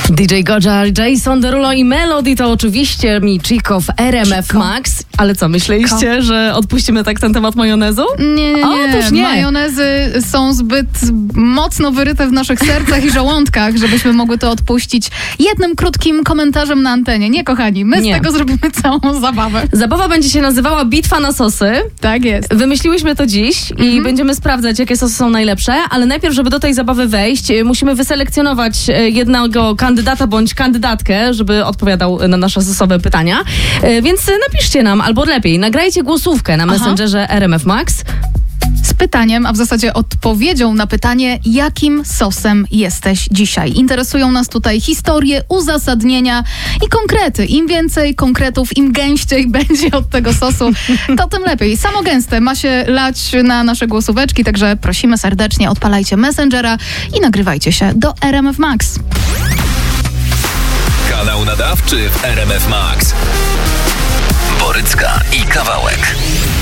DJ Goja, Jason Derulo i Melody to oczywiście Michiko w RMF Max. Ale co, myśleliście, że odpuścimy tak ten temat majonezu? Nie. Otóż nie. Majonezy są zbyt mocno wyryte w naszych sercach i żołądkach, żebyśmy mogły to odpuścić jednym krótkim komentarzem na antenie. Nie, kochani, my z tego zrobimy całą zabawę. Zabawa będzie się nazywała Bitwa na sosy. Tak jest. Wymyśliłyśmy to dziś i będziemy sprawdzać, jakie sosy są najlepsze, ale najpierw, żeby do tej zabawy wejść, musimy wyselekcjonować jednego kandydata bądź kandydatkę, żeby odpowiadał na nasze sosowe pytania. Więc napiszcie nam, albo lepiej, nagrajcie głosówkę na Messengerze RMF Max. Z pytaniem, a w zasadzie odpowiedzią na pytanie, jakim sosem jesteś dzisiaj. Interesują nas tutaj historie, uzasadnienia i konkrety. Im więcej konkretów, im gęściej będzie od tego sosu, to tym lepiej. Samo gęste ma się lać na nasze głosóweczki, także prosimy serdecznie, odpalajcie Messengera i nagrywajcie się do RMF Max. Kanał nadawczy w RMF Max. Borycka i Kawałek.